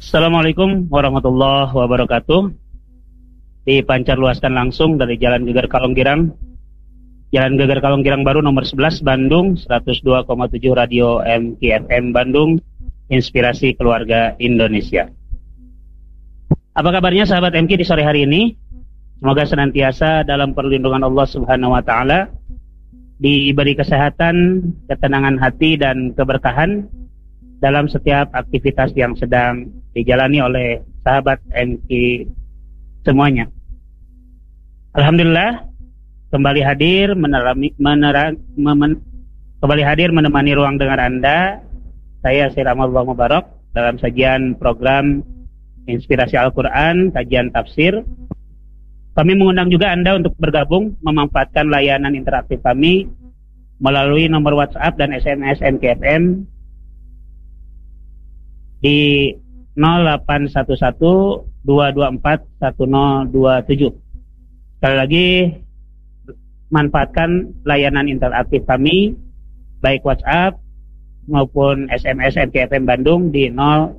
Assalamualaikum warahmatullahi wabarakatuh. Dipancarluaskan langsung dari Jalan Geger Kalonggirang, Jalan Geger Kalonggirang Baru nomor 11 Bandung, 102,7 Radio MKFM Bandung, Inspirasi Keluarga Indonesia. Apa kabarnya sahabat MK di sore hari ini? Semoga senantiasa dalam perlindungan Allah Subhanahu wa taala, diberi kesehatan, ketenangan hati dan keberkahan dalam setiap aktivitas yang sedang dijalani oleh sahabat MK semuanya. Alhamdulillah kembali hadir menemani ruang dengar Anda. Saya Syekh Ramadhan Mubarak dalam sajian program Inspirasi Al-Quran, kajian tafsir. Kami mengundang juga Anda untuk bergabung memanfaatkan layanan interaktif kami melalui nomor WhatsApp dan SMS MKFM di 0811-224-1027. Sekali lagi, manfaatkan layanan interaktif kami baik WhatsApp maupun SMS MKFM Bandung di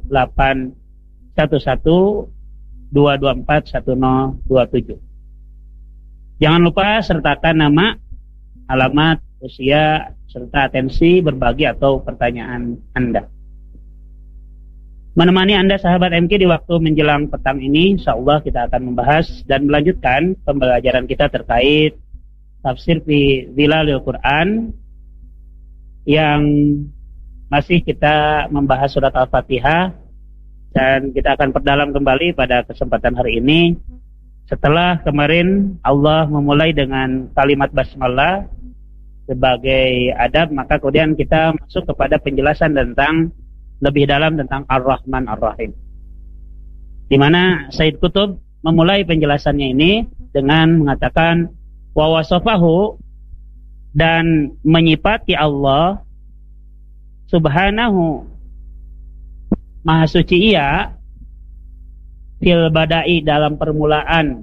0811-224-1027. Jangan lupa sertakan nama, alamat, usia, serta atensi berbagi atau pertanyaan Anda. Menemani Anda sahabat MK di waktu menjelang petang ini, insyaallah kita akan membahas dan melanjutkan pembelajaran kita terkait tafsir fi Zilalil Quran, yang masih kita membahas surat Al-Fatihah, dan kita akan perdalam kembali pada kesempatan hari ini. Setelah kemarin Allah memulai dengan kalimat basmalah sebagai adab, maka kemudian kita masuk kepada penjelasan tentang lebih dalam tentang Ar-Rahman Ar-Rahim, di mana Said Qutb memulai penjelasannya ini dengan mengatakan wa wasafahu, dan menyifati Allah subhanahu maha suci ia fil badai dalam permulaan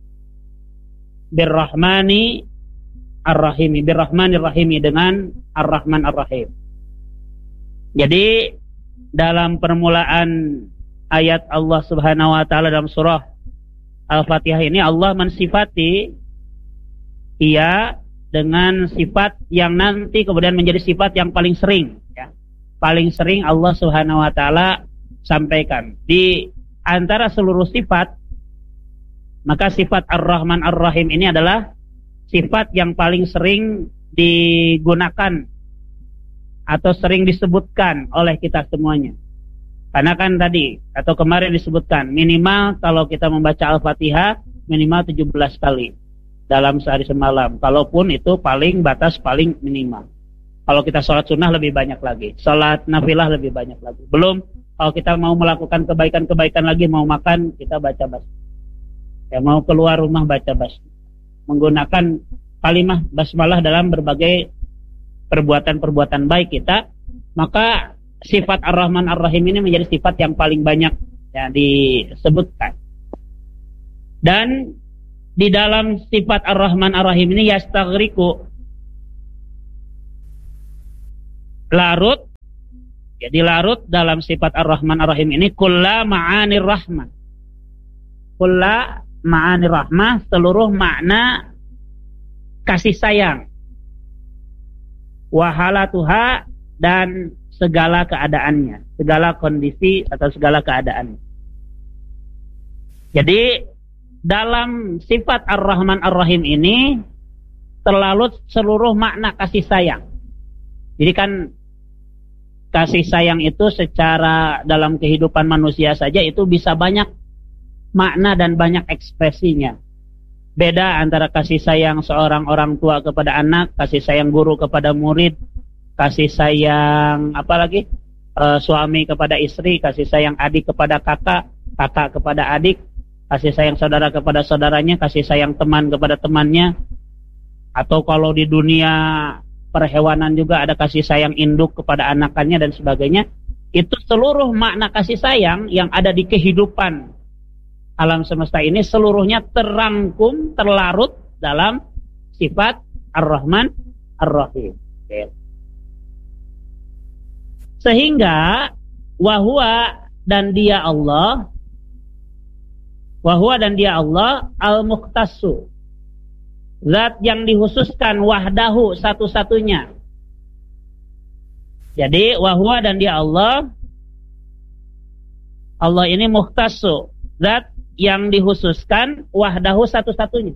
birrahmani ar-rahimi, birrahmanir rahimi, dengan ar-rahman ar-rahim. Jadi dalam permulaan ayat Allah Subhanahu wa taala dalam surah Al-Fatihah ini, Allah mensifati ia dengan sifat yang nanti kemudian menjadi sifat yang paling sering, ya. Paling sering Allah Subhanahu wa taala sampaikan di antara seluruh sifat, maka sifat Ar-Rahman Ar-Rahim ini adalah sifat yang paling sering digunakan atau sering disebutkan oleh kita semuanya. Karena kan tadi atau kemarin disebutkan, minimal kalau kita membaca Al-Fatihah minimal 17 kali dalam sehari semalam. Kalaupun itu paling batas paling minimal. Kalau kita sholat sunnah lebih banyak lagi, sholat nafilah lebih banyak lagi. Belum kalau kita mau melakukan kebaikan-kebaikan lagi, mau makan kita baca basmalah. Ya, mau keluar rumah baca basmalah. Menggunakan kalimah basmalah dalam berbagai perbuatan-perbuatan baik kita, maka sifat Ar-Rahman Ar-Rahim ini menjadi sifat yang paling banyak ya disebutkan. Dan di dalam sifat Ar-Rahman Ar-Rahim ini yastaghriqu, larut, jadi larut dalam sifat Ar-Rahman Ar-Rahim ini kulla ma'anir rahmah. Kulla ma'anir rahmah, seluruh makna kasih sayang. Wahalatuha, dan segala keadaannya, segala kondisi atau segala keadaan. Jadi dalam sifat Ar-Rahman Ar-Rahim ini terlalut seluruh makna kasih sayang. Jadi kan kasih sayang itu secara dalam kehidupan manusia saja itu bisa banyak makna dan banyak ekspresinya. Beda antara kasih sayang seorang orang tua kepada anak, kasih sayang guru kepada murid, kasih sayang apalagi suami kepada istri, kasih sayang adik kepada kakak, kakak kepada adik, kasih sayang saudara kepada saudaranya, kasih sayang teman kepada temannya. Atau kalau di dunia perhewanan juga ada kasih sayang induk kepada anakannya dan sebagainya. Itu seluruh makna kasih sayang yang ada di kehidupan alam semesta ini seluruhnya terangkum, terlarut dalam sifat Ar-Rahman Ar-Rahim. Sehingga wahwa, dan dia Allah, wa huwa dan dia Allah al-mukhtassu, zat yang dikhususkan, wahdahu satu-satunya. Jadi wa huwa dan dia Allah, Allah ini mukhtassu, zat yang dikhususkan, wahdahu satu-satunya.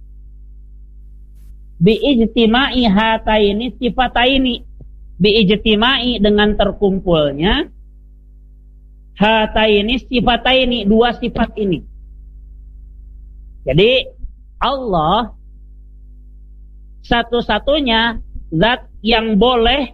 Bi'ijtima'i hataini sifataini, bi'ijtima'i dengan terkumpulnya, hataini sifataini, dua sifat ini. Jadi Allah satu-satunya zat yang boleh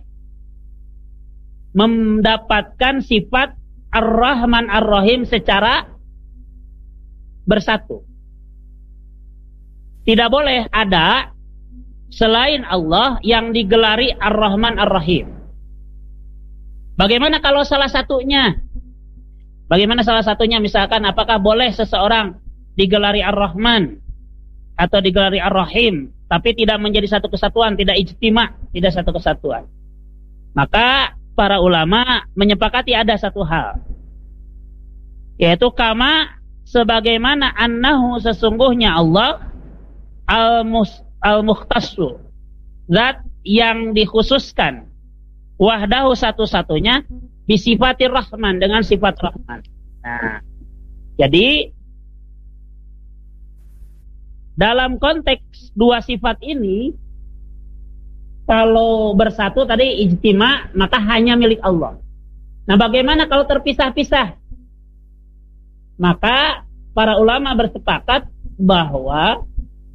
mendapatkan sifat Ar-Rahman Ar-Rahim secara bersatu. Tidak boleh ada selain Allah yang digelari Ar-Rahman Ar-Rahim. Bagaimana kalau salah satunya? Bagaimana salah satunya? Misalkan apakah boleh seseorang digelari Ar-Rahman atau digelari Ar-Rahim tapi tidak menjadi satu kesatuan, tidak ijtima, tidak satu kesatuan? Maka para ulama menyepakati ada satu hal, yaitu kama, sebagaimana annahu sesungguhnya Allah al-mukhtassu, zat yang dikhususkan, wahdahu satu-satunya, bisifatir Rahman, dengan sifat Rahman. Nah, jadi dalam konteks dua sifat ini, kalau bersatu tadi ijtima, maka hanya milik Allah. Nah, bagaimana kalau terpisah-pisah? Maka para ulama bersepakat bahwa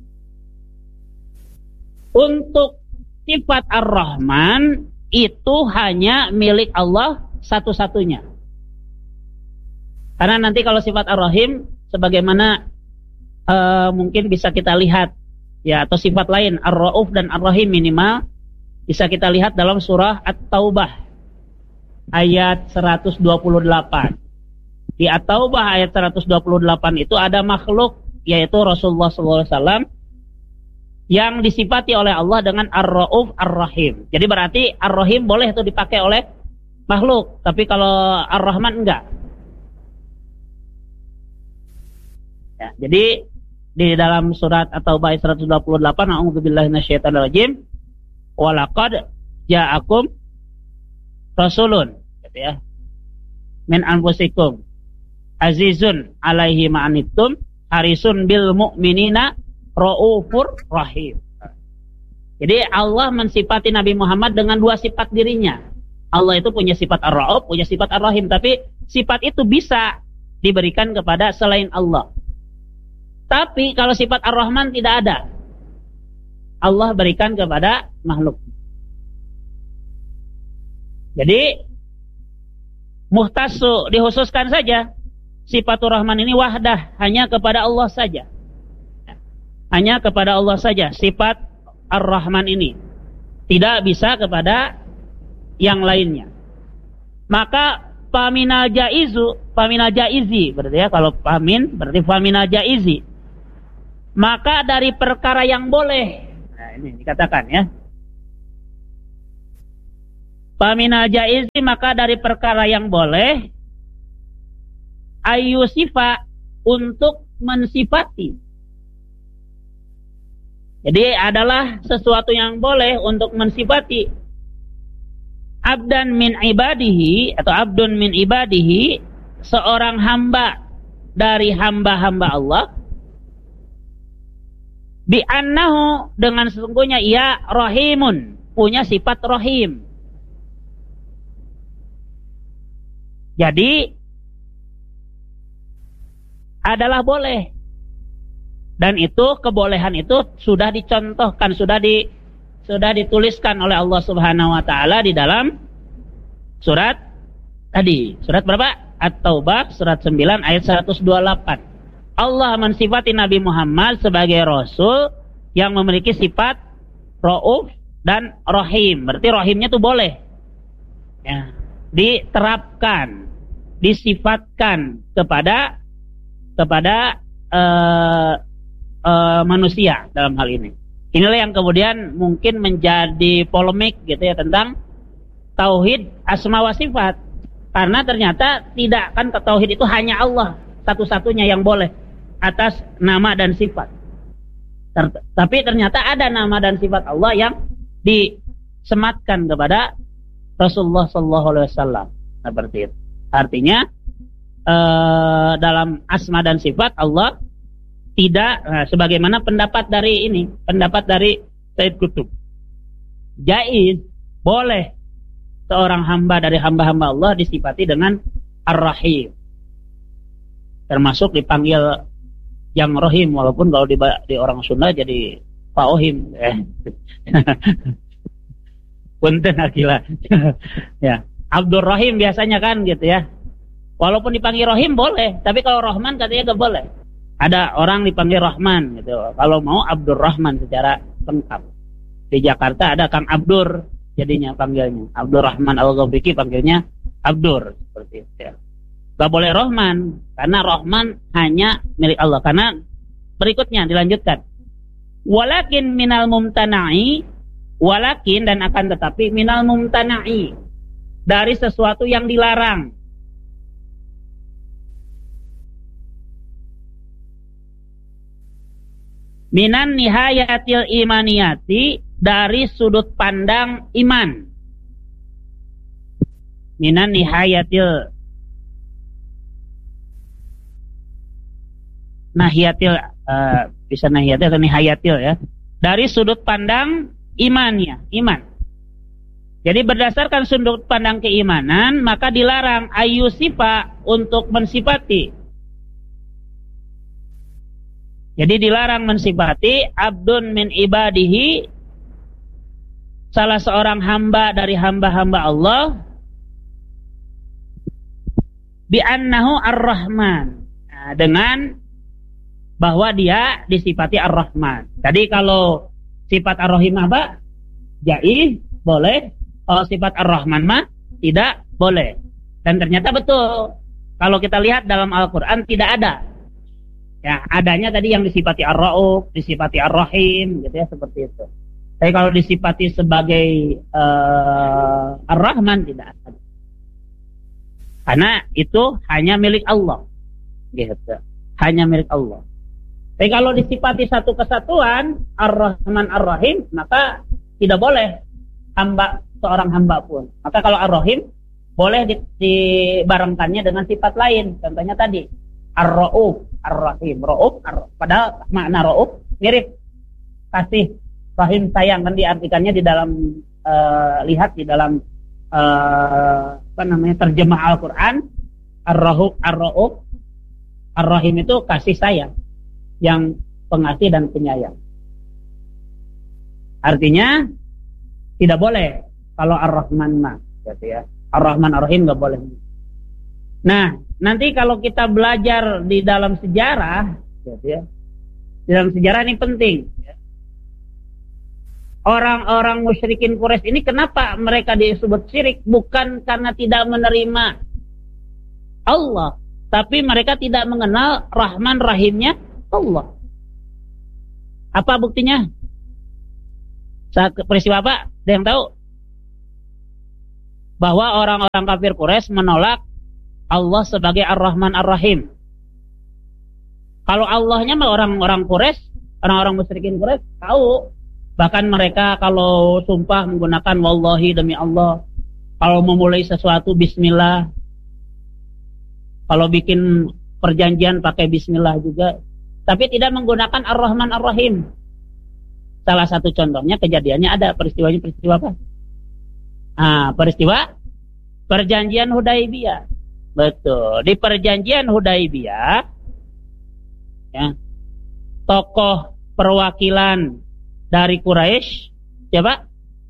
untuk sifat Ar-Rahman itu hanya milik Allah satu-satunya. Karena nanti kalau sifat Ar-Rahim sebagaimana mungkin bisa kita lihat ya, atau sifat lain Ar-Rauf dan Ar-Rahim minimal bisa kita lihat dalam surah At-Taubah ayat 128. Di At-Taubah ayat 128 itu ada makhluk, yaitu Rasulullah SAW, yang disifati oleh Allah dengan Ar-Rauf Ar-Rahim. Jadi berarti Ar-Rahim boleh itu dipakai oleh makhluk, tapi kalau Ar-Rahman enggak. Ya, jadi di dalam surat At-Taubah ayat 128, a'udzubillahi minasyaitonir rajim, walaqad ja'akum rasulun, gitu ya, min anfusikum azizun alaihi ma'anittum harisun bil mu'minina raufur rahim. Jadi Allah mensifati Nabi Muhammad dengan dua sifat dirinya. Allah itu punya sifat Ar-Rauf, punya sifat Ar-Rahim, tapi sifat itu bisa diberikan kepada selain Allah. Tapi kalau sifat Ar-Rahman tidak ada, Allah berikan kepada makhluk. Jadi muhtasu dikhususkan saja. Sifatur Rahman ini wahdah, hanya kepada Allah saja. Hanya kepada Allah saja sifat Ar-Rahman ini. Tidak bisa kepada yang lainnya. Maka faminal jaizi berarti ya, kalau famin berarti faminal jaizi. Maka dari perkara yang boleh. Nah, ini dikatakan ya. Faminal jaizi, maka dari perkara yang boleh ayu sifat, untuk mensifati. Jadi adalah sesuatu yang boleh untuk mensifati abdan min ibadihi, atau abdun min ibadihi, seorang hamba dari hamba-hamba Allah, bi annahu, dengan sesungguhnya ia rahimun, punya sifat rahim. Jadi adalah boleh, dan itu kebolehan itu sudah dicontohkan, sudah dituliskan oleh Allah Subhanahu wa taala di dalam surat tadi, surat berapa? At-Taubah surat 9 ayat 128. Allah mensifati Nabi Muhammad sebagai rasul yang memiliki sifat Rauf dan Rahim. Berarti Rahimnya itu boleh ya, diterapkan, disifatkan kepada manusia dalam hal ini. Inilah yang kemudian mungkin menjadi polemik gitu ya, tentang tauhid asma wa sifat. Karena ternyata tidak, kan tauhid itu hanya Allah satu-satunya yang boleh atas nama dan sifat. Tapi ternyata ada nama dan sifat Allah yang disematkan kepada Rasulullah SAW. Seperti itu. Artinya dalam asma dan sifat Allah tidak, sebagaimana pendapat dari Said Qutb. Jaiz, boleh seorang hamba dari hamba-hamba Allah disifati dengan Ar-Rahim. Termasuk dipanggil yang Rahim, walaupun kalau di orang Sunda jadi Pak Ohim. Punten akila. Ya, Abdur Rahim biasanya kan gitu ya. Walaupun dipanggil Rahim boleh, tapi kalau Rahman katanya gak boleh. Ada orang dipanggil Rahman gitu. Kalau mau Abdur Rahman secara lengkap. Di Jakarta ada Kang Abdur, jadinya panggilnya Abdur Rahman Al-Ghafriki, panggilnya Abdur, seperti itu ya. Gak boleh Rahman, karena Rahman hanya milik Allah. Karena berikutnya dilanjutkan, walakin minal mumtana'i, walakin dan akan tetapi minal mumtana'i, dari sesuatu yang dilarang. Minan nihayatil imaniyati, dari sudut pandang iman. Minan nihayatil nahiyatil, bisa nahiyatil atau nihayatil ya. Dari sudut pandang imannya, iman. Jadi berdasarkan sudut pandang keimanan, maka dilarang ayyusifa, untuk mensifati. Jadi dilarang mensifati abdun min ibadihi, salah seorang hamba dari hamba-hamba Allah, bi'annahu ar-Rahman, dengan bahwa dia disifati ar-Rahman. Jadi kalau sifat ar-Rahim apa? Jaiz, boleh. Kalau sifat ar-Rahman mah tidak boleh. Dan ternyata betul. Kalau kita lihat dalam Al-Quran tidak ada. Ya, adanya tadi yang disifati ar-Ra'uf, disifati ar-Rahim, gitu ya, seperti itu. Tapi kalau disifati sebagai ar-Rahman tidak ada. Karena itu hanya milik Allah. Gitu. Hanya milik Allah. Tapi kalau disifati satu kesatuan, ar-Rahman ar-Rahim, maka tidak boleh seorang hamba pun. Maka kalau ar-Rahim boleh dibarengkannya dengan sifat lain. Contohnya tadi ar-Ra'uf, ar-Rahim, Ra'uf, padahal makna Ra'uf mirip kasih, rahim, sayang, kan diartikannya di dalam lihat di dalam terjemah Al-Quran, ar-Ra'uf, ar-Rahim itu kasih sayang, yang pengasih dan penyayang. Artinya tidak boleh kalau ar-Rahman mah, gitu ya. Ar-Rahman ar-Rahim nggak boleh. Nah, nanti kalau kita belajar di dalam sejarah, gitu ya. Di dalam sejarah ini penting. Ya. Orang-orang musyrikin Quraisy ini kenapa mereka disebut syirik? Bukan karena tidak menerima Allah, tapi mereka tidak mengenal Rahman Rahimnya Allah. Apa buktinya? Saat peristiwa apa? Ada yang tahu? Bahwa orang-orang kafir Quraisy menolak Allah sebagai Ar-Rahman Ar-Rahim. Kalau Allahnya mah orang-orang Quraisy, orang-orang musyrikin Quraisy tahu. Bahkan mereka kalau sumpah menggunakan wallahi, demi Allah. Kalau memulai sesuatu bismillah. Kalau bikin perjanjian pakai bismillah juga. Tapi tidak menggunakan Ar-Rahman Ar-Rahim. Salah satu contohnya kejadiannya ada, peristiwa apa? Peristiwa perjanjian Hudaibiyah. Betul. Di perjanjian Hudaibiyah, ya, tokoh perwakilan dari Quraisy siapa?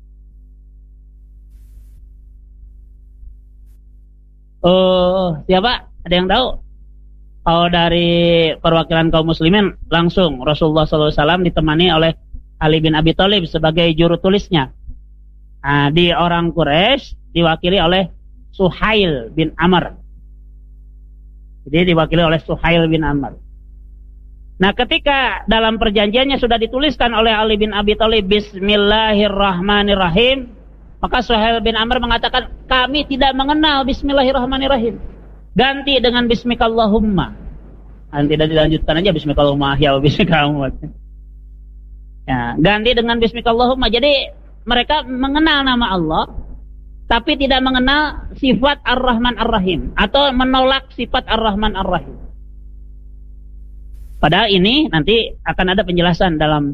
Siapa? Ada yang tahu? Kalau dari perwakilan kaum muslimin langsung Rasulullah SAW ditemani oleh Ali bin Abi Thalib sebagai juru tulisnya. Di orang Quraisy diwakili oleh Suhail bin Amr. Jadi diwakili oleh Suhail bin Amr. Nah, ketika dalam perjanjiannya sudah dituliskan oleh Ali bin Abi Thalib Bismillahirrahmanirrahim, Maka Suhail bin Amr mengatakan, kami tidak mengenal Bismillahirrahmanirrahim. Ganti dengan Bismikallahumma. Nanti dilanjutkan aja Bismikallahumma ahya wa Bismikallahumma. Ya, ganti dengan Bismikallahumma. Jadi mereka mengenal nama Allah, tapi tidak mengenal sifat Ar-Rahman Ar-Rahim, atau menolak sifat Ar-Rahman Ar-Rahim. Padahal ini nanti akan ada penjelasan dalam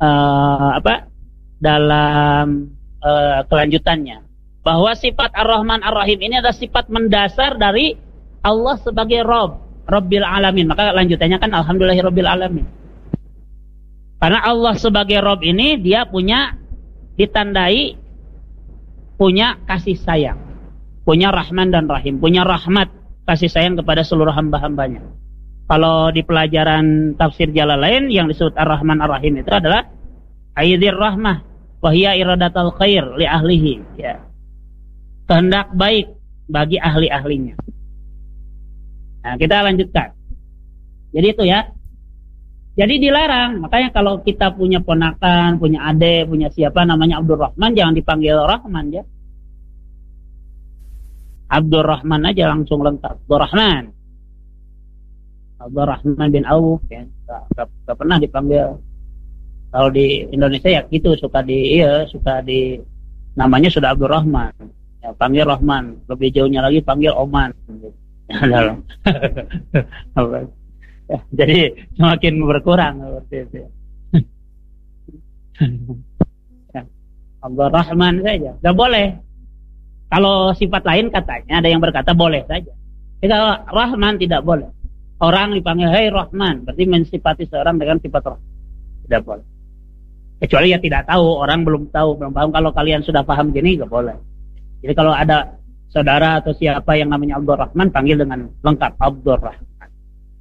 kelanjutannya, bahwa sifat Ar-Rahman Ar-Rahim ini adalah sifat mendasar dari Allah sebagai Rabbil Alamin. Maka lanjutannya kan Alhamdulillahirabbil Alamin. Karena Allah sebagai Rabb ini dia ditandai punya kasih sayang, punya Rahman dan Rahim, punya rahmat, kasih sayang kepada seluruh hamba-hambanya. Kalau di pelajaran tafsir Jalalain yang disebut Ar-Rahman Ar-Rahim itu adalah Aidir Rahmah wa hiya iradatul khair li ahlihi, ya. Kehendak baik bagi ahli-ahlinya. Nah, kita lanjutkan. Jadi itu ya. Jadi dilarang. Makanya kalau kita punya ponakan, punya adik, punya siapa namanya Abdurrahman, jangan dipanggil Rahman ya. Abdurrahman aja langsung lengkap. Abdurrahman bin Auf ya. Gak pernah dipanggil. Kalau di Indonesia ya gitu, suka di namanya sudah Abdurrahman. Ya, panggil Rahman. Lebih jauhnya lagi panggil Oman. Ya, jadi semakin berkurang seperti itu. Ya, Abdurrahman saja. Gak boleh. Kalau sifat lain katanya ada yang berkata boleh saja. Jadi kalau Rahman tidak boleh. Orang dipanggil Hai Rahman, berarti mensifati seorang dengan sifat Rahman. Tidak boleh. Kecuali ya tidak tahu, orang belum paham. Kalau kalian sudah paham gini, gak boleh. Jadi kalau ada saudara atau siapa yang namanya Abdurrahman, panggil dengan lengkap Abdurrahman.